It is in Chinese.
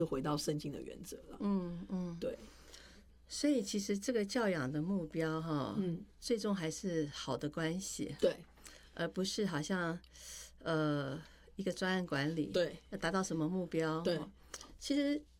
就回到圣经的原则了。对。 所以其实这个教养的目标最终还是好的关系， 对， 而不是好像一个专案管理， 对， 要达到什么目标， 对。 其实